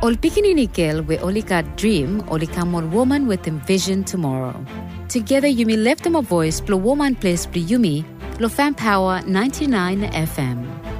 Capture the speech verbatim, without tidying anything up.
Ol pikinini girl we only got dream, only come on woman with him vision tomorrow. Together you may lift them a voice, blow woman place, blow yumi, blow fan power ninety-nine F M.